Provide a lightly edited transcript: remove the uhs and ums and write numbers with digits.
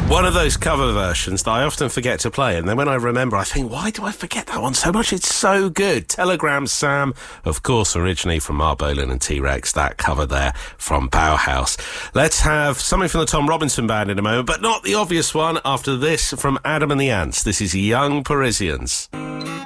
One of those cover versions that I often forget to play, and then when I remember, I think, why do I forget that one so much? It's so good. Telegram Sam, of course, originally from Mark Bolan and T-Rex, that cover there from Bauhaus. Let's have something from the Tom Robinson Band in a moment, but not the obvious one after this from Adam and the Ants. This is Young Parisians.